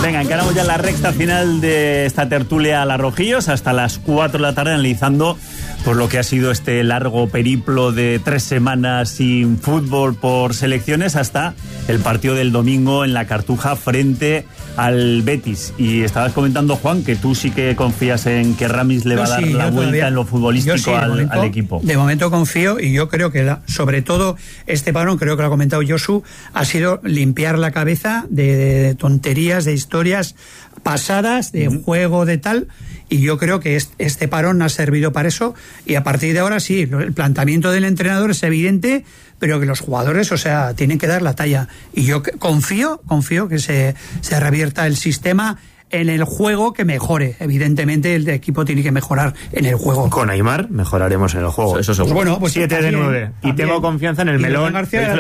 Venga, encaramos ya la recta final de esta tertulia a la Rojillos hasta las 4 de la tarde, analizando por lo que ha sido este largo periplo de 3 semanas sin fútbol por selecciones hasta el partido del domingo en la Cartuja frente al Betis. Y estabas comentando, Juan, que tú sí que confías en que Ramis le va a dar la vuelta en lo futbolístico al equipo. De momento confío, y yo creo que sobre todo este parón, creo que lo ha comentado Josu, ha sido limpiar la cabeza de tonterías, de historias pasadas, de juego, de tal, y yo creo que este parón ha servido para eso, y a partir de ahora sí, el planteamiento del entrenador es evidente, pero que los jugadores, o sea, tienen que dar la talla, y yo confío que se revierta el sistema en el juego, que mejore. Evidentemente el equipo tiene que mejorar en el juego. Con Aimar mejoraremos en el juego. Eso seguro. Bueno, pues 7 de 9. Y tengo confianza en el melón. García,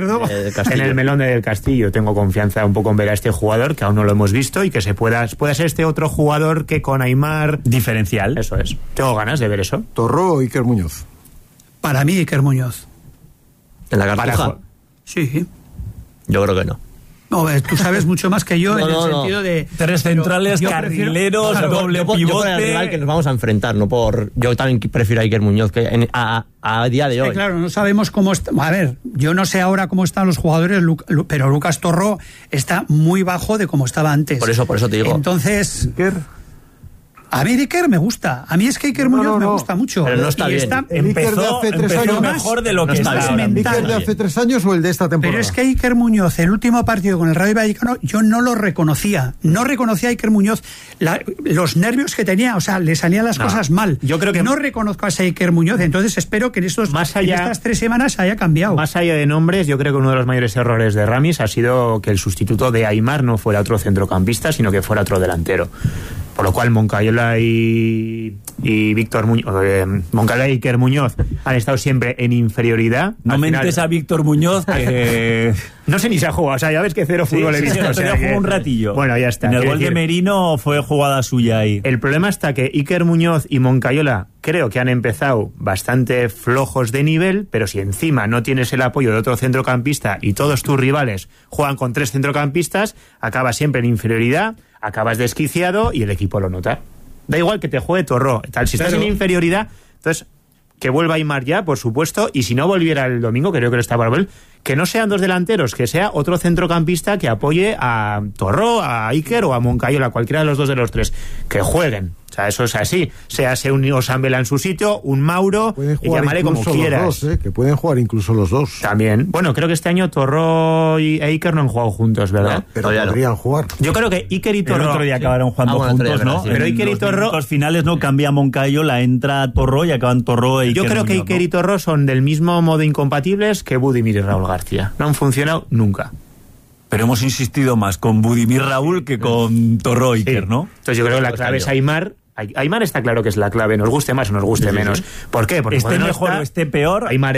en el melón del Castillo. Tengo confianza un poco en ver a este jugador, que aún no lo hemos visto, y que pueda ser este otro jugador que con Aimar... Diferencial. Eso es. Tengo ganas de ver eso. ¿Torró o Iker Muñoz? Para mí, Iker Muñoz. ¿En la Cartuja? Sí. Yo creo que no. No, tú sabes mucho más que yo en el sentido de... 3 centrales, carrileros, doble pivote... Yo por el rival que nos vamos a enfrentar, no por... Yo también prefiero a Iker Muñoz que a día de hoy. Claro, no sabemos cómo está... A ver, yo no sé ahora cómo están los jugadores, pero Lucas Torró está muy bajo de cómo estaba antes. Por eso te digo. Entonces... Iker. A mí Iker me gusta. A mí es que Iker Muñoz me gusta mucho. Pero no está bien. Empezó mejor de lo que está ahora. ¿El Iker de hace 3 años o el de esta temporada? Pero es que Iker Muñoz, el último partido con el Rayo Vallecano, yo no lo reconocía. No reconocía a Iker Muñoz los nervios que tenía. O sea, le salían las cosas mal. Yo creo que no reconozco a ese Iker Muñoz. Entonces espero que en estas 3 semanas haya cambiado. Más allá de nombres, yo creo que uno de los mayores errores de Ramis ha sido que el sustituto de Aimar no fuera otro centrocampista, sino que fuera otro delantero. Por lo cual Moncayola y Víctor Muñoz, Moncayola y Iker Muñoz han estado siempre en inferioridad. No mentes a Víctor Muñoz, que... No sé ni se ha jugado, o sea, ya ves que cero fútbol he visto. Sí, jugó un ratillo. Bueno, ya está. En el gol de Merino fue jugada suya ahí. El problema está que Iker Muñoz y Moncayola creo que han empezado bastante flojos de nivel, pero si encima no tienes el apoyo de otro centrocampista y todos tus rivales juegan con 3 centrocampistas, acabas siempre en inferioridad, acabas desquiciado y el equipo lo nota. Da igual que te juegue Torró, tal. Si estás en inferioridad, entonces que vuelva Aimar ya, por supuesto, y si no volviera el domingo, creo que lo está para volver, que no sean 2 delanteros, que sea otro centrocampista que apoye a Torró, a Iker o a Moncayola, cualquiera de los 2 de los 3, que jueguen. O sea, eso es así. Sea un Osambela en su sitio, un Mauro, y llámale como quieras. Que pueden jugar incluso los 2. También. Bueno, creo que este año Torró y Iker no han jugado juntos, ¿verdad? No, pero podrían jugar. Yo creo que Iker y Torró... El otro día acabaron jugando juntos, ¿no? Sí. Pero Iker y Torró... Los finales no cambia Moncayola, entra Torró y acaban Torró e Iker. Yo creo que Iker y Torró son del mismo modo incompatibles que Budimir y Raúl García. No han funcionado nunca. Pero hemos insistido más con Budimir Raúl que con Torró y Iker, ¿no? Entonces yo creo que la clave es Aimar. Aimar está claro que es la clave, nos guste más o nos guste menos. ¿Por qué? Porque esté mejor o esté peor, Aimar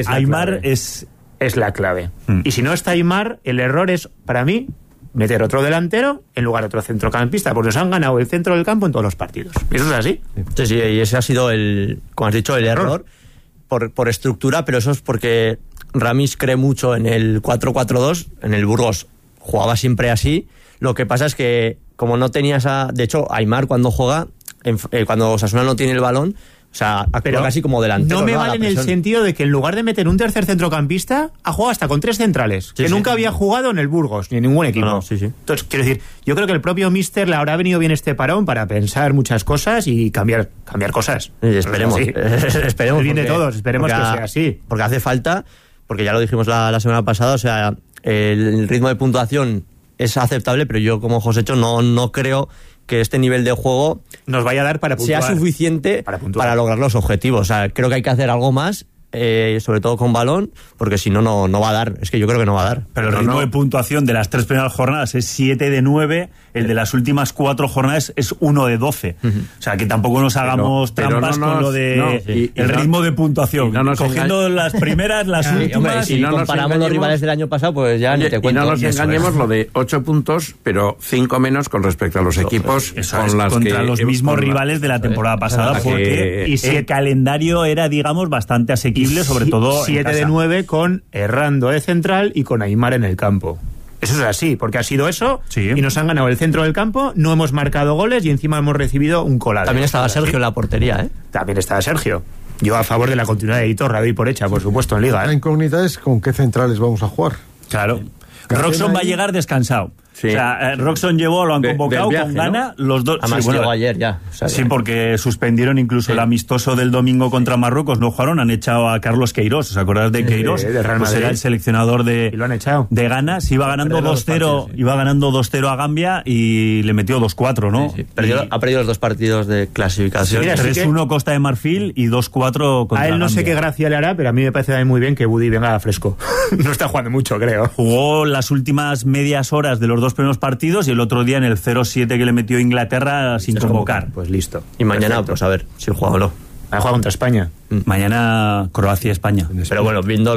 es la clave. Y si no está Aimar, el error es, para mí, meter otro delantero en lugar de otro centrocampista, porque nos han ganado el centro del campo en todos los partidos. ¿Eso es así? Sí, y ese ha sido como has dicho, el error por estructura, pero eso es porque Ramis cree mucho en el 4-4-2, en el Burgos jugaba siempre así. Lo que pasa es que, como no tenías de hecho, Aimar cuando juega, cuando Osasuna no tiene el balón, o sea, actúa casi como delantero. No me vale en el sentido de que en lugar de meter un tercer centrocampista, ha jugado hasta con 3 centrales, que nunca había jugado en el Burgos, ni en ningún equipo. Entonces, quiero decir, yo creo que el propio míster le habrá venido bien este parón para pensar muchas cosas y cambiar cosas. Esperemos. Esperemos. El bien de todos, esperemos que sea así. Porque hace falta, porque ya lo dijimos la semana pasada, o sea, el ritmo de puntuación es aceptable, pero yo como Josécho no creo que este nivel de juego nos vaya a dar para puntuar, sea suficiente para lograr los objetivos. O sea, creo que hay que hacer algo más, sobre todo con balón, porque si no va a dar. Es que yo creo que no va a dar. Pero el ritmo de puntuación de las 3 primeras jornadas es 7 de 9, el de las últimas 4 jornadas es 1 de 12. O sea, que tampoco nos hagamos trampas con lo de el ritmo de puntuación. Cogiendo las primeras, las últimas... Hombre, si comparamos los rivales del año pasado, pues ya ni te cuento. Y no nos engañemos, lo de 8 puntos, pero 5 menos con respecto a los equipos contra los mismos rivales de la temporada pasada, porque el calendario era, digamos, bastante asequible, sobre todo 7 de 9 con Errando de central y con Aimar en el campo. Eso es así, porque ha sido eso Sí. y nos han ganado el centro del campo, no hemos marcado goles y encima hemos recibido un colado. También estaba Sergio en la portería, ¿eh? También estaba Sergio. Yo a favor de la continuidad de Hitor, la doy por hecha, por supuesto, en Liga. La incógnita es con qué centrales vamos a jugar. Claro. Cadena Roxon va a ahí. llegar descansado. Sí. O sea, Roxon llevó, lo han convocado del viaje, con ¿no? gana los dos. Además sí, bueno, llegó ayer ya. O sea, sí, porque suspendieron incluso el amistoso del domingo contra Marruecos, no jugaron, han echado a Carlos Queiroz. ¿Os acordáis de Queiroz? de Real Pues Madrid. era el seleccionador Y lo han echado. de Ghana. Se iba ganando Perdió los 2-0, partidos, sí. iba ganando 2-0 a Gambia y le metió 2-4, ¿no? sí. Ha perdido los 2 partidos de clasificación. Mira, sí que- 3-1 Costa de Marfil y 2-4 contra A él no sé Gambia. qué gracia le hará, pero a mí me parece también muy bien que Buddy venga fresco. No está jugando mucho, creo. Jugó las últimas medias horas de los 2 primeros partidos y el otro día en el 0-7 que le metió Inglaterra sin convocar. Pues listo. Y mañana, Perfecto. pues a ver si juega o no. Ha jugado contra España. Mañana Croacia-España. Pero bueno, viendo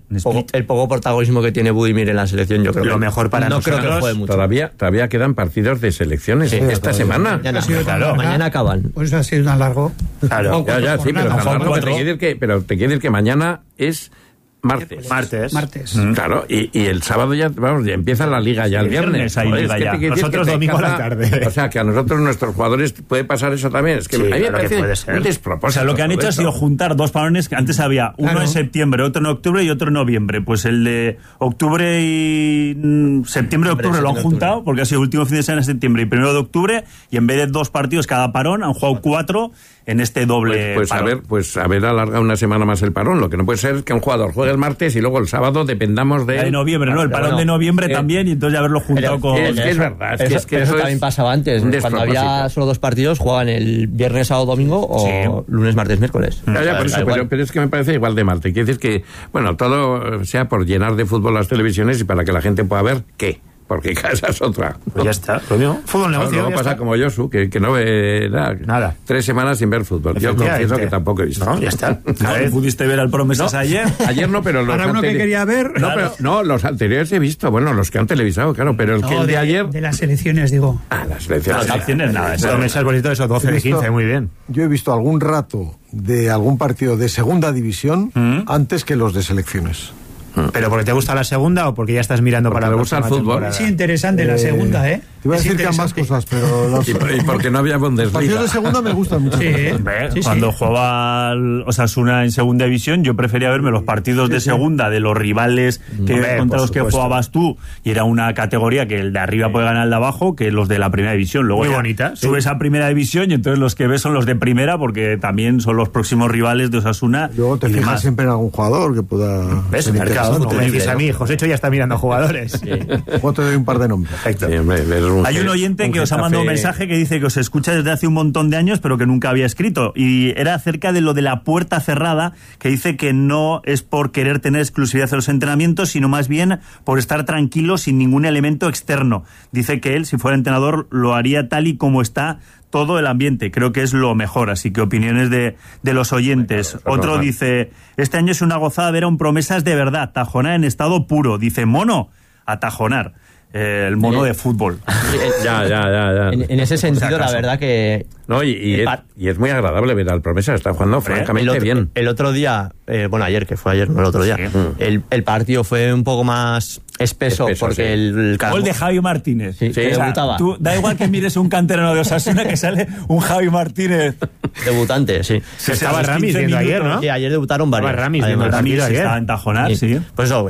el poco protagonismo que tiene Budimir en la selección, yo creo Lo que mejor para no creo que nosotros, juegue mucho. Todavía quedan partidos de selecciones esta semana. Mañana, Ha sido tan claro, larga. mañana acaban. Pues eso ha sido tan largo. Claro. O cuatro Ya, sí, pero, jornadas. tan largo, cuatro. pero te quiere decir que mañana es martes. Martes. Claro, y el sábado ya, vamos, ya empieza la liga ya el Sí, el viernes. viernes hay Joder, liga es que ya. te quiere decir Nosotros que te domingo a la caza- tarde. O sea, que a nosotros, nuestros jugadores, puede pasar eso también. Es que Sí, a mí me claro que parece puede ser. un O despropósito. sea, lo que han todo hecho ha esto. sido juntar 2 parones que antes había uno Claro. en septiembre, otro en octubre y otro en noviembre. Pues el de octubre y septiembre y octubre lo han septiembre, juntado octubre. porque ha sido el último fin de semana de septiembre y 1 de octubre y en vez de 2 partidos cada parón han jugado 4 en este doble parón. haber alargado una semana más el parón. Lo que no puede ser es que un jugador juegue el martes y luego el sábado dependamos de... La de noviembre, ¿no? El parón bueno, de noviembre también y entonces ya haberlo juntado con... es que es verdad. Pero Es que eso eso también es pasaba antes. un Cuando había despropósito. solo 2 partidos, jugaban el viernes, sábado, domingo o Sí. lunes, martes, miércoles. Ya, por Da eso, igual. pero es que me parece igual de mal. Te quiere decir que, bueno, todo sea por llenar de fútbol las televisiones y para que la gente pueda ver qué. Porque esa es otra. Pues ya está. Lo mismo. Fútbol Claro, negocio. luego ya pasa está. como Josu, que no ve Nada. 3 semanas sin ver fútbol. Yo Efectivamente. confieso que tampoco he visto. No, ya está. A ver. ¿Pudiste ver al Promesas ayer? Ayer no, pero los Para uno que anteri- quería ver... No, pero, no, los anteriores he visto. Bueno, los que han televisado, claro. Pero el que No, el de ayer... de las elecciones, digo. Ah, las elecciones. Las elecciones, nada. Eso me has bonito eso, 12 de 15, muy bien. Yo he visto algún rato de algún partido de segunda división antes que los de selecciones. ¿Pero porque te gusta la segunda o porque ya estás mirando Porque para le la gusta el próxima fútbol. temporada? Sí, interesante la segunda, ¿eh? Te iba a Es decir que ambas interesante. cosas, pero los Y porque no había partidos Bundesliga. de segunda me gustan mucho. Sí, Hombre, sí, sí. cuando jugaba el Osasuna en segunda división, yo prefería verme los partidos de segunda de los rivales que Hombre, contra por los que supuesto. jugabas tú, y era una categoría que el de arriba puede ganar el de abajo, que los de la primera división. Luego Muy ya bonita, sí. subes a primera división y entonces los que ves son los de primera, porque también son los próximos rivales de Osasuna. Luego te y fijas demás. siempre en algún jugador que pueda ¿Ves? ser Mercado, interesante. como me decís a mí, Josécho ya está mirando jugadores. Luego te doy un par de nombres. Perfecto. Sí, hombre, ver Hay un oyente que os ha mandado un mensaje que dice que os escucha desde hace un montón de años, pero que nunca había escrito. Y era acerca de lo de la puerta cerrada, que dice que no es por querer tener exclusividad en los entrenamientos, sino más bien por estar tranquilo sin ningún elemento externo. Dice que él, si fuera entrenador, lo haría tal y como está todo el ambiente. Creo que es lo mejor. Así que opiniones de los oyentes. Claro, eso es Otro normal. dice, este año es una gozada ver a un Promesas de verdad, Tajonar en estado puro. Dice, mono, a Tajonar. El mono de fútbol. Ya. En ese sentido, la verdad que... No, y es muy agradable ver al Promesa. Está jugando francamente bien. El otro día, bueno, ayer, que fue ayer, no el otro día, el partido fue un poco más espeso, porque sí. el Gol de Javi Martínez. Sí, que debutaba. Tú, da igual que mires un canterano de Osasuna que sale un Javi Martínez. Debutante, sí. Estaba a los Ramis 15 viendo ayer, minutos. ¿no? Sí, ayer debutaron varios. Estaba Ramis además. viendo el Ramis partido ayer. estaba en Tajonar, sí. Pues eso,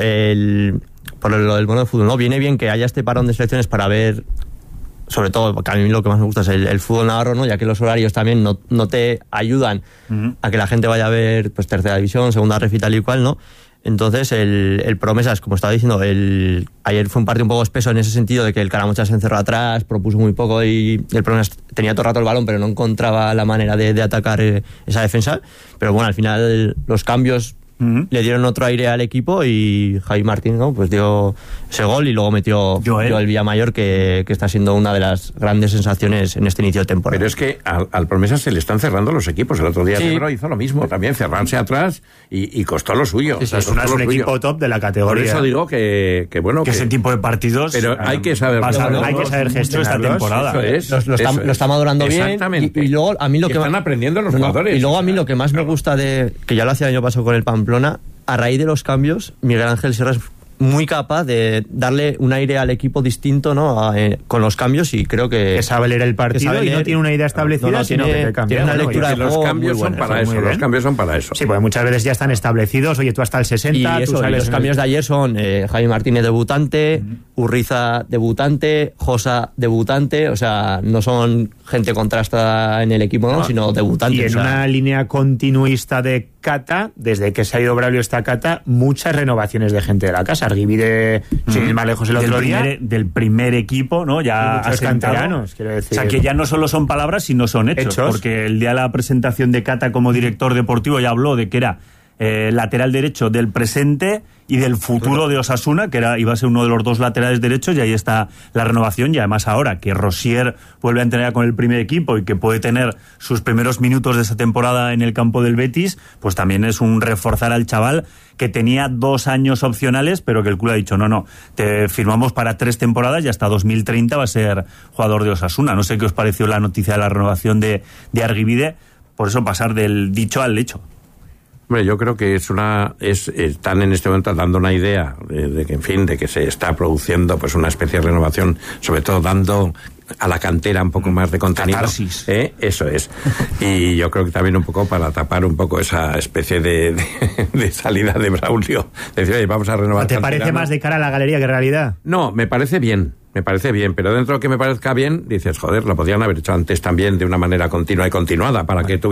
por lo del bono de fútbol, ¿no? Viene bien que haya este parón de selecciones para ver, sobre todo, porque a mí lo que más me gusta es el fútbol navarro, ¿no? Ya que los horarios también no te ayudan a que la gente vaya a ver pues tercera división, segunda ref y tal y cual, ¿no? Entonces el Promesas, como estaba diciendo, ayer fue un partido un poco espeso en ese sentido de que el Caramocha se encerró atrás, propuso muy poco y el Promesas tenía todo el rato el balón, pero no encontraba la manera de atacar esa defensa. Pero bueno, al final los cambios le dieron otro aire al equipo y Javi Martín, ¿no? Pues dio ese gol y luego metió Joel Villamayor, que está siendo una de las grandes sensaciones en este inicio de temporada. Pero es que al Promesa se le están cerrando los equipos. El otro día Sí. Ebro hizo lo mismo, también cerrarse atrás y costó lo suyo. Sí, sí, Costó Osasuna es lo un suyo. equipo top de la Por categoría. eso digo que bueno, Que ese tipo de partidos. Pero hay que saber pasarlos hay que saber mucho esta gestionarlos. temporada. Eso es. Lo está madurando bien. Exactamente. Y luego a mí lo Y que están aprendiendo los jugadores. Y luego a mí lo que más me gusta que ya lo hacía el año pasado con el Pamplona, a raíz de los cambios, Miguel Ángel Sierra es muy capaz de darle un aire al equipo distinto, ¿no? Con los cambios, y creo que sabe leer el partido y no tiene una idea establecida, sino que te cambia. Tiene una lectura de los juego cambios muy son buena, para eso, los cambios son para eso. Sí, porque muchas veces ya están establecidos, oye, tú hasta el 60, y tú sales los cambios de ayer son Javi Martínez debutante, Urriza debutante, Josa debutante, o sea, no son gente contrastada en el equipo, ¿no? Sino debutantes. Y en una línea continuista de Cata, desde que se ha ido Braulio esta Cata, muchas renovaciones de gente de la casa. Arguibide, sin ir más lejos el otro día. Del primer equipo, ¿no? Ya muchos canteranos, quiero decir. O sea, que ya no solo son palabras, sino son hechos. Porque el día de la presentación de Cata como director deportivo ya habló de que era lateral derecho del presente y del futuro de Osasuna, que iba a ser uno de los dos laterales derechos, y ahí está la renovación. Y además ahora que Rosier vuelve a entrenar con el primer equipo y que puede tener sus primeros minutos de esa temporada en el campo del Betis, pues también es un reforzar al chaval que tenía 2 años opcionales, pero que el club ha dicho no, te firmamos para 3 temporadas y hasta 2030 va a ser jugador de Osasuna. No sé qué os pareció la noticia de la renovación de Arguibide, por eso pasar del dicho al hecho. Hombre, yo creo que están en este momento dando una idea de que, en fin, de que se está produciendo pues una especie de renovación, sobre todo dando a la cantera un poco más de contenido. Catarsis. Eso es. Y yo creo que también un poco para tapar un poco esa especie de salida de Braulio. Decir, oye, vamos a renovar. ¿Te parece más de cara a la galería que realidad? No, me parece bien, pero dentro de que me parezca bien, dices, joder, lo podrían haber hecho antes también de una manera continua y continuada, para que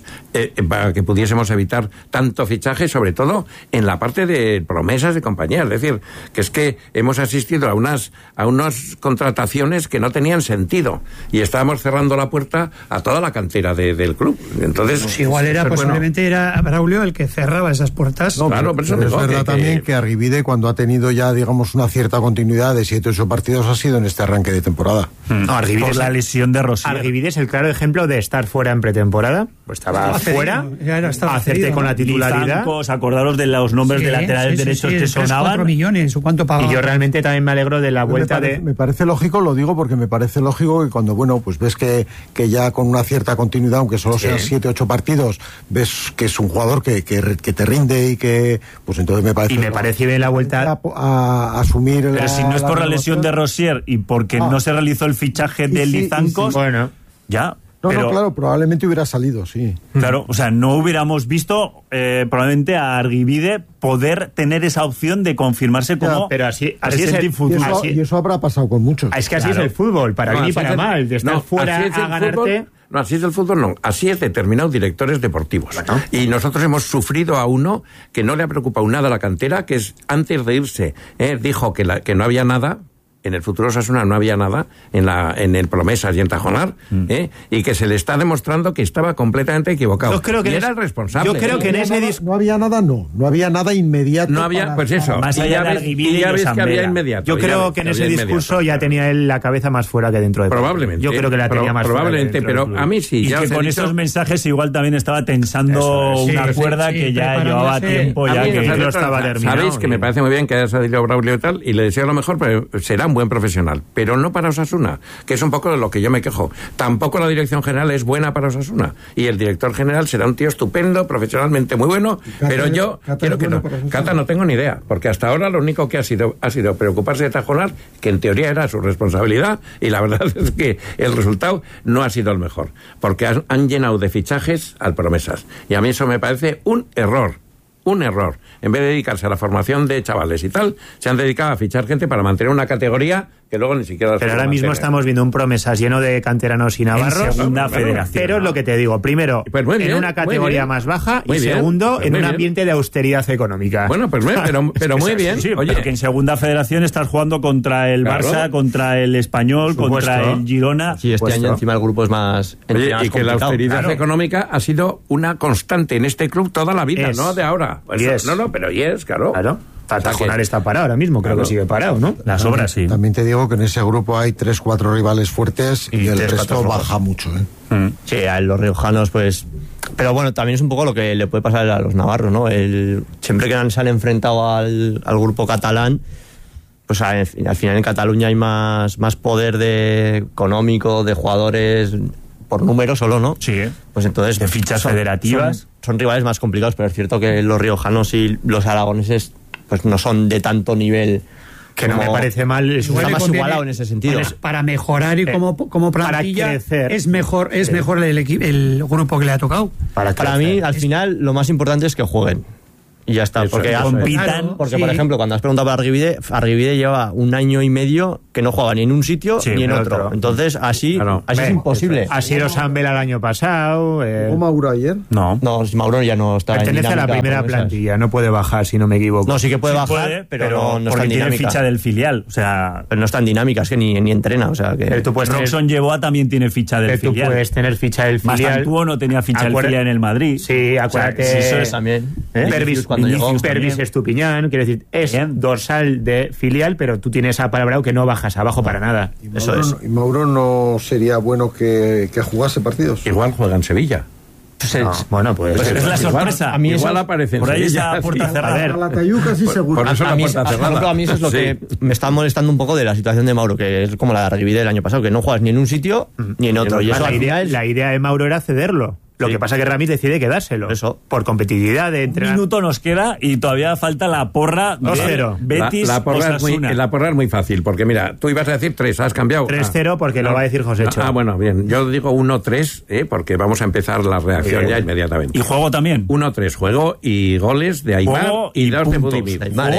pudiésemos evitar tanto fichaje, sobre todo en la parte de promesas de compañía. Es decir, que es que hemos asistido a unas contrataciones que no tenían sentido, y estábamos cerrando la puerta a toda la cantera del club. Entonces, pues igual posiblemente era Braulio el que cerraba esas puertas. No, claro, pero es verdad también que Arguibide, cuando ha tenido ya, digamos, una cierta continuidad de 7 o 8 partidos, ha sido en este arranque de temporada. No, por la lesión de Rosier. Arguibide es el claro ejemplo de estar fuera en pretemporada. Pues estaba fuera, hacerte con la titularidad. Lizancos, acordaros de los nombres de laterales derechos que sonaban. 4 millones, ¿cuánto pagaba? Y yo realmente también me alegro de la vuelta me parece lógico, lo digo porque me parece lógico que cuando, pues ves que ya con una cierta continuidad, aunque solo sean 7 o 8 partidos, ves que es un jugador que te rinde y que, pues entonces me parece... Y me parece bien la vuelta a asumir. Pero si no es por la lesión de Rosier y porque no se realizó el fichaje de Lizancos, bueno, ya. No, claro, probablemente hubiera salido, sí. Claro, o sea, no hubiéramos visto probablemente a Arguibide poder tener esa opción de confirmarse como... Pero así es el fútbol. Y eso habrá pasado con muchos. Es que así es el fútbol, para bien y para mal, de estar fuera a ganarte... No, así es el fútbol, no. Así es determinados directores deportivos. Bueno. Y nosotros hemos sufrido a uno que no le ha preocupado nada la cantera, que es, antes de irse, dijo que no había nada. En el futuro Osasuna no había nada en el Promesas y en Tajonar, y que se le está demostrando que estaba completamente equivocado. Yo creo que era el responsable. Yo creo que en ese no había nada inmediato. No había, pues eso. Más allá de Arguibide, ya ves que había inmediato. Yo creo que en ese discurso ya tenía él la cabeza más fuera que dentro de probablemente. Yo creo que la tenía más probablemente, fuera. Pero a mí sí. Y que con esos mensajes igual también estaba tensando una cuerda que ya llevaba tiempo, ya que no estaba terminado. Sabéis que me parece muy bien que haya salido Braulio y tal, y le deseo lo mejor, pero será un buen profesional. Pero no para Osasuna, que es un poco de lo que yo me quejo. Tampoco la dirección general es buena para Osasuna. Y el director general será un tío estupendo, profesionalmente muy bueno, pero yo quiero que no. Cata no tengo ni idea, porque hasta ahora lo único que ha sido preocuparse de Tajonar, que en teoría era su responsabilidad, y la verdad es que el resultado no ha sido el mejor, porque han llenado de fichajes al Promesas. Y a mí eso me parece un error. En vez de dedicarse a la formación de chavales y tal, se han dedicado a fichar gente para mantener una categoría que luego ni siquiera... Pero ahora mismo estamos viendo un Promesas lleno de canteranos y navarros. En segunda federación. Pero es lo que te digo. Primero, pues bien, en una categoría más baja, y segundo, en un ambiente de austeridad económica. Bueno, pues pero muy bien. Sí, oye, pero que en segunda federación estás jugando contra el Barça, contra el Español, contra el Girona. Sí, este año encima el grupo es más... Oye, y que la austeridad económica ha sido una constante en este club toda la vida, no de ahora. Pues pero claro. Tajonar está parado ahora mismo, creo que sigue parado, ¿no? Las obras, sí. También te digo que en ese grupo hay 3-4 rivales fuertes y el resto baja mucho, Sí, a los riojanos, pues... Pero bueno, también es un poco lo que le puede pasar a los navarros, ¿no? Siempre que se han enfrentado al grupo catalán, pues al final en Cataluña hay más poder económico, de jugadores... por número solo, ¿no? Sí. Pues entonces... De fichas federativas. Son rivales más complicados, pero es cierto que los riojanos y los aragoneses pues no son de tanto nivel. Que no me parece mal. Está más igualado en ese sentido. Para mejorar y como plantilla, para crecer. es mejor el grupo que le ha tocado. Para mí, al final, lo más importante es que jueguen. Y ya está, porque compitan. Porque, por ejemplo, cuando has preguntado por Arguide lleva 1 año y medio que no juega ni en un sitio ni en otro. Entonces, así es imposible. Ha sido Sambela el año pasado. ¿Jugó Mauro ayer? No, Mauro ya no está en dinámica. Pertenece a la primera plantilla, no puede bajar, si no me equivoco. No, sí que puede bajar, pero no está en dinámica. Tiene ficha del filial, o sea... Pero no está en dinámica, es que ni entrena, o sea que... Pero tú puedes Roxon Yeboah también tiene ficha del filial. Tú puedes tener ficha del filial. Mastantuono no tenía ficha del filial en el Madrid. Sí, acuérdate... O sea, eso es también. Pervis Estupiñán, quiero decir, es dorsal de filial, pero tú tienes a Palabrao que no bajas abajo para nada. ¿Y Mauro no sería bueno que jugase partidos? Igual juega en Sevilla. Bueno, pues es la sorpresa. A mí igual aparece en por ahí Sevilla, esa puerta cerrada. La Cayuca sí seguro. Por eso a mí eso es lo que me está molestando un poco de la situación de Mauro, que es como la de Arguide del año pasado, que no juegas ni en un sitio ni en otro. Y eso la idea de Mauro era cederlo. Lo que pasa es que Ramis decide quedárselo. Eso. Por competitividad de entrenar. Un minuto nos queda y todavía falta la porra de Betis. La porra es muy fácil, porque mira, tú ibas a decir 3, has cambiado. 3-0 porque lo va a decir Josécho. Bueno, bien. Yo digo 1-3, porque vamos a empezar la reacción ya inmediatamente. ¿Y juego también? 1-3, juego y goles de Aimar y 2 de Budimir.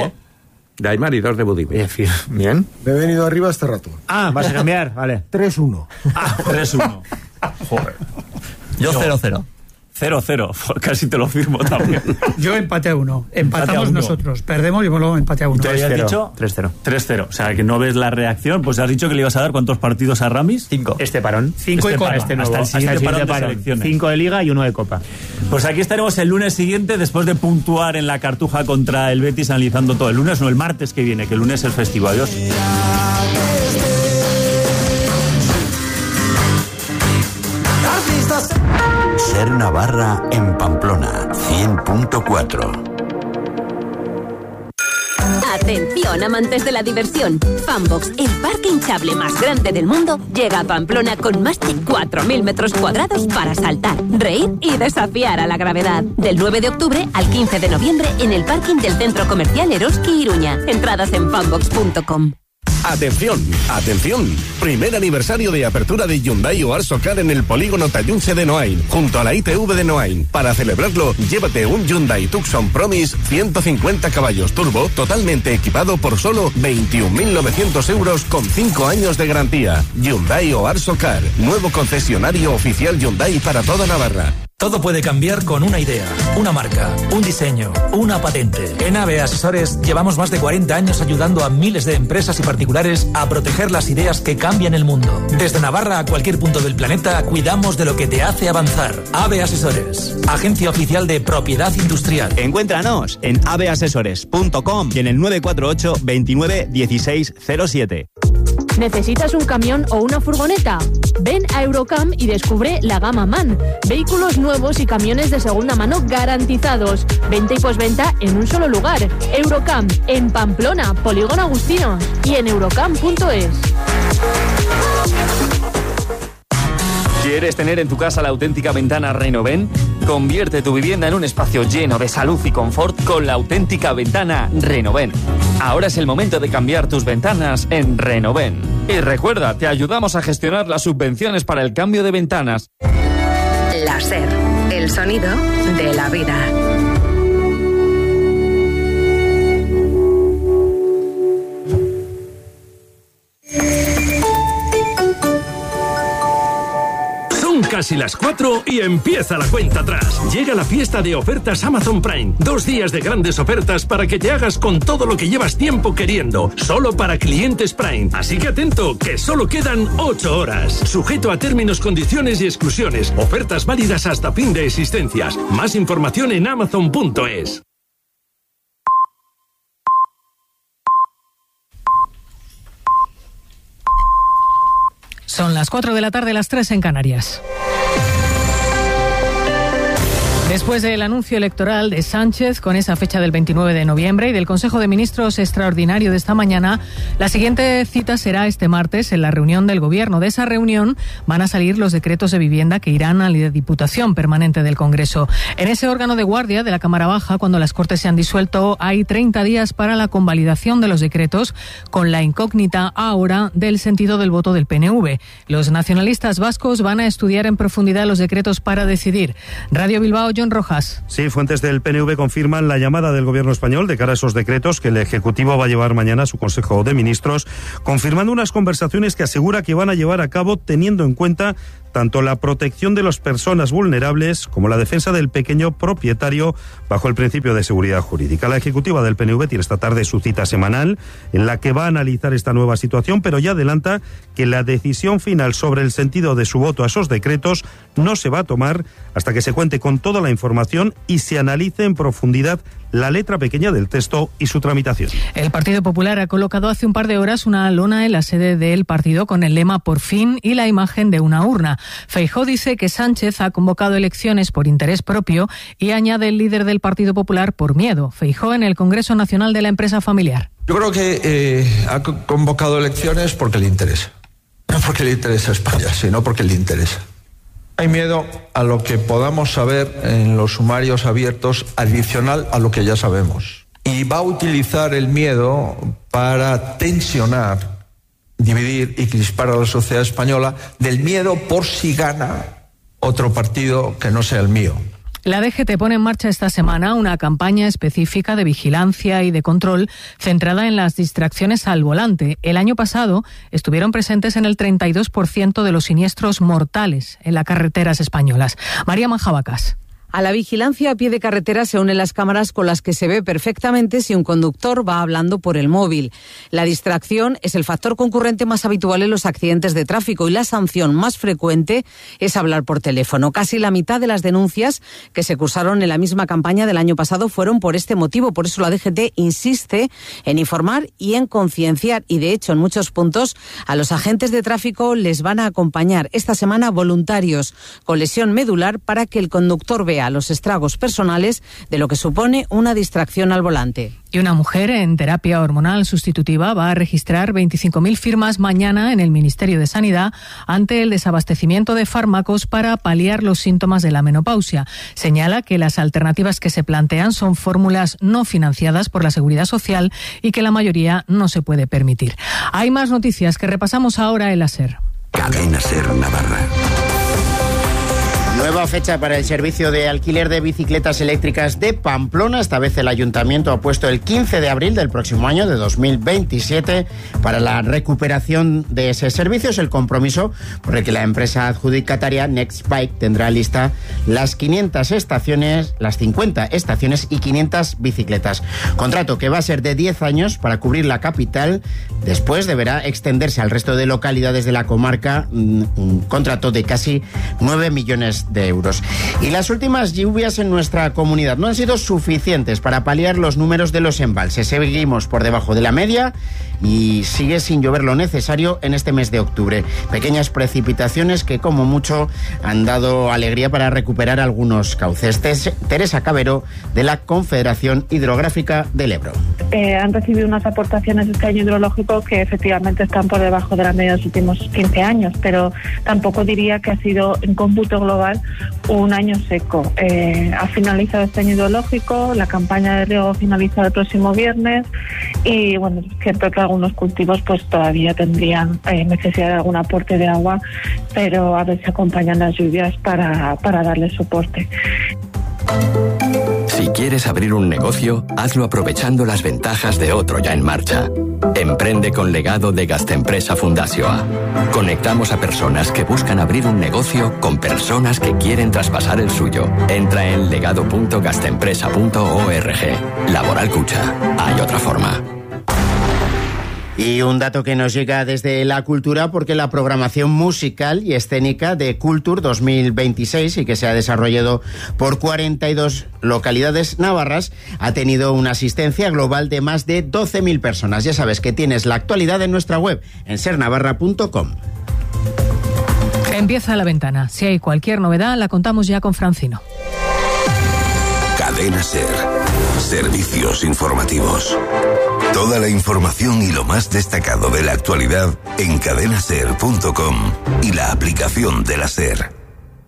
De Aimar y 2 de Budimir. Bien. Me he venido arriba este rato. ¿Vas a cambiar? Vale. 3-1. 3-1. Joder. Yo 0-0. 0-0, casi te lo firmo también. Yo empate a 1. Empatamos nosotros. Perdemos y luego empate a 1. ¿Te habías dicho? 3-0. 3-0. O sea, que no ves la reacción. Pues has dicho que le ibas a dar ¿cuántos partidos a Ramis? 5. Este parón. 5 y Copa. Este nuevo. Hasta el siguiente parón de selecciones. 5 de Liga y 1 de Copa. Pues aquí estaremos el lunes siguiente, después de puntuar en la Cartuja contra el Betis, analizando todo. El lunes, no, el martes que viene, que el lunes es el festivo. Adiós. Ser Navarra en Pamplona, 100.4. Atención, amantes de la diversión. Funbox, el parque hinchable más grande del mundo, llega a Pamplona con más de 4.000 metros cuadrados para saltar, reír y desafiar a la gravedad. Del 9 de octubre al 15 de noviembre en el parking del Centro Comercial Eroski Iruña. Entradas en funbox.com. Atención, atención. Primer aniversario de apertura de Hyundai o Arsocar en el polígono Tallunche de Noain, junto a la ITV de Noain. Para celebrarlo, llévate un Hyundai Tucson Promise 150 caballos turbo, totalmente equipado por solo 21.900 euros con 5 años de garantía. Hyundai o Arsocar, nuevo concesionario oficial Hyundai para toda Navarra. Todo puede cambiar con una idea, una marca, un diseño, una patente. En AVE Asesores llevamos más de 40 años ayudando a miles de empresas y particulares a proteger las ideas que cambian el mundo. Desde Navarra a cualquier punto del planeta, cuidamos de lo que te hace avanzar. AVE Asesores, agencia oficial de propiedad industrial. Encuéntranos en aveasesores.com y en el 948 29 16 07. ¿Necesitas un camión o una furgoneta? Ven a Eurocam y descubre la gama MAN. Vehículos nuevos y camiones de segunda mano garantizados. Venta y posventa en un solo lugar. Eurocam, en Pamplona, Polígono Agustinos. Y en eurocam.es. ¿Quieres tener en tu casa la auténtica ventana Renoven? Convierte tu vivienda en un espacio lleno de salud y confort con la auténtica ventana Renoven. Ahora es el momento de cambiar tus ventanas en Renoven. Y recuerda, te ayudamos a gestionar las subvenciones para el cambio de ventanas. Láser, el sonido de la vida. Casi las 4 y empieza la cuenta atrás. Llega la fiesta de ofertas Amazon Prime. 2 días de grandes ofertas para que te hagas con todo lo que llevas tiempo queriendo. Solo para clientes Prime. Así que atento, que solo quedan 8 horas. Sujeto a términos, condiciones y exclusiones. Ofertas válidas hasta fin de existencias. Más información en amazon.es. Son las 4 de la tarde, las 3 en Canarias. Después del anuncio electoral de Sánchez con esa fecha del 29 de noviembre y del Consejo de Ministros extraordinario de esta mañana, la siguiente cita será este martes en la reunión del Gobierno. De esa reunión van a salir los decretos de vivienda que irán a la Diputación Permanente del Congreso. En ese órgano de guardia de la Cámara Baja, cuando las Cortes se han disuelto, hay 30 días para la convalidación de los decretos, con la incógnita ahora del sentido del voto del PNV. Los nacionalistas vascos van a estudiar en profundidad los decretos para decidir. Radio Bilbao, John Rojas. Sí, fuentes del PNV confirman la llamada del Gobierno español de cara a esos decretos que el Ejecutivo va a llevar mañana a su Consejo de Ministros, confirmando unas conversaciones que asegura que van a llevar a cabo teniendo en cuenta tanto la protección de las personas vulnerables como la defensa del pequeño propietario bajo el principio de seguridad jurídica. La ejecutiva del PNV tiene esta tarde su cita semanal en la que va a analizar esta nueva situación, pero ya adelanta que la decisión final sobre el sentido de su voto a esos decretos no se va a tomar hasta que se cuente con toda la información y se analice en profundidad la letra pequeña del texto y su tramitación. El Partido Popular ha colocado hace un par de horas una lona en la sede del partido con el lema "Por fin" y la imagen de una urna. Feijóo dice que Sánchez ha convocado elecciones por interés propio y añade el líder del Partido Popular por miedo. Feijóo en el Congreso Nacional de la Empresa Familiar. Yo creo que ha convocado elecciones porque le interesa. No porque le interesa a España, sino porque le interesa. Hay miedo a lo que podamos saber en los sumarios abiertos adicional a lo que ya sabemos. Y va a utilizar el miedo para tensionar, dividir y crispar a la sociedad española, del miedo por si gana otro partido que no sea el mío. La DGT pone en marcha esta semana una campaña específica de vigilancia y de control centrada en las distracciones al volante. El año pasado estuvieron presentes en el 32% de los siniestros mortales en las carreteras españolas. María Manjabacas. A la vigilancia a pie de carretera se unen las cámaras con las que se ve perfectamente si un conductor va hablando por el móvil. La distracción es el factor concurrente más habitual en los accidentes de tráfico y la sanción más frecuente es hablar por teléfono. Casi la mitad de las denuncias que se cursaron en la misma campaña del año pasado fueron por este motivo. Por eso la DGT insiste en informar y en concienciar y, de hecho, en muchos puntos a los agentes de tráfico les van a acompañar esta semana voluntarios con lesión medular para que el conductor vea los estragos personales de lo que supone una distracción al volante. Y una mujer en terapia hormonal sustitutiva va a registrar 25.000 firmas mañana en el Ministerio de Sanidad ante el desabastecimiento de fármacos para paliar los síntomas de la menopausia. Señala que las alternativas que se plantean son fórmulas no financiadas por la Seguridad Social y que la mayoría no se puede permitir. Hay más noticias que repasamos ahora en la SER. Cadena SER Navarra. Nueva fecha para el servicio de alquiler de bicicletas eléctricas de Pamplona. Esta vez el Ayuntamiento ha puesto el 15 de abril del próximo año, de 2027, para la recuperación de ese servicio. Es el compromiso por el que la empresa adjudicataria Nextbike tendrá lista las 500 estaciones, las 50 estaciones y 500 bicicletas. Contrato que va a ser de 10 años para cubrir la capital. Después deberá extenderse al resto de localidades de la comarca, un contrato de casi 9 millones de euros. Y las últimas lluvias en nuestra comunidad no han sido suficientes para paliar los números de los embalses. Seguimos por debajo de la media y sigue sin llover lo necesario en este mes de octubre. Pequeñas precipitaciones que, como mucho, han dado alegría para recuperar algunos cauces. Teresa Cabero, de la Confederación Hidrográfica del Ebro. Han recibido unas aportaciones este año hidrológico que efectivamente están por debajo de la media de los últimos 15 años, pero tampoco diría que ha sido en cómputo global un año seco. Ha finalizado este año hidrológico, la campaña de riego finaliza el próximo viernes y bueno, es cierto que algunos cultivos pues todavía tendrían necesidad de algún aporte de agua, pero a ver si acompañan las lluvias para darle soporte. Si quieres abrir un negocio, hazlo aprovechando las ventajas de otro ya en marcha. Emprende con Legado de Gastempresa Fundazioa. Conectamos a personas que buscan abrir un negocio con personas que quieren traspasar el suyo. Entra en legado.gastempresa.org. Laboral Cucha. Hay otra forma. Y un dato que nos llega desde la cultura, porque la programación musical y escénica de Cultur 2026, y que se ha desarrollado por 42 localidades navarras, ha tenido una asistencia global de más de 12.000 personas. Ya sabes que tienes la actualidad en nuestra web, en sernavarra.com. Empieza La Ventana. Si hay cualquier novedad, la contamos ya con Francino. Cadena SER. Servicios informativos. Toda la información y lo más destacado de la actualidad en cadenaser.com y la aplicación de la SER.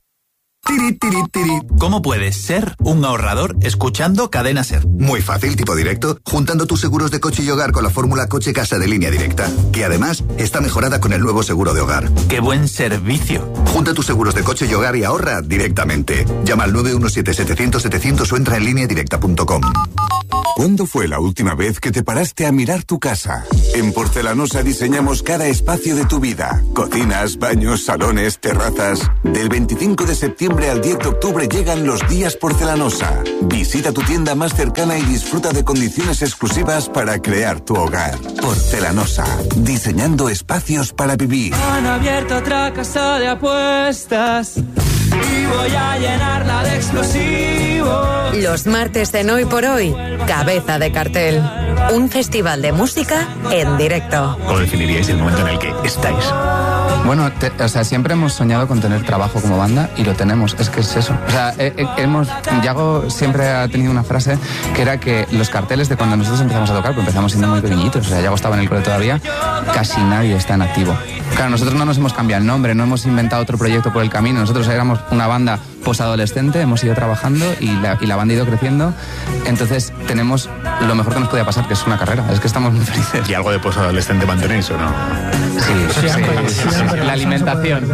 ¿Cómo puedes ser un ahorrador escuchando Cadena SER? Muy fácil, tipo directo, juntando tus seguros de coche y hogar con la fórmula Coche-Casa de Línea Directa, que además está mejorada con el nuevo seguro de hogar. ¡Qué buen servicio! Junta tus seguros de coche y hogar y ahorra directamente. Llama al 917-700-700 o entra en lineadirecta.com. ¿Cuándo fue la última vez que te paraste a mirar tu casa? En Porcelanosa diseñamos cada espacio de tu vida. Cocinas, baños, salones, terrazas. Del 25 de septiembre al 10 de octubre llegan los días Porcelanosa. Visita tu tienda más cercana y disfruta de condiciones exclusivas para crear tu hogar. Porcelanosa, diseñando espacios para vivir. Han abierto otra casa de apuestas y voy a llenarla de explosivos. Los martes en Hoy por Hoy, Cabeza de Cartel. Un festival de música en directo. ¿Cómo definiríais el momento en el que estáis? Bueno, siempre hemos soñado con tener trabajo como banda y lo tenemos, es que es eso. O sea, Yago siempre ha tenido una frase que era que los carteles de cuando nosotros empezamos a tocar, pues empezamos siendo muy pequeñitos, o sea, Yago estaba en el cole todavía, casi nadie está en activo. Claro, nosotros no nos hemos cambiado el nombre, no hemos inventado otro proyecto por el camino, nosotros éramos una banda posadolescente, hemos ido trabajando y la banda ha ido creciendo, entonces tenemos lo mejor que nos podía pasar, que es una carrera, es que estamos muy felices. ¿Y algo de posadolescente mantenéis o no? Sí. La alimentación.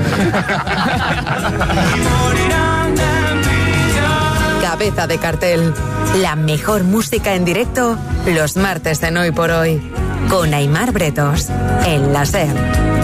Cabeza de Cartel. La mejor música en directo los martes en Hoy por Hoy. Con Aimar Bretos. En la SER.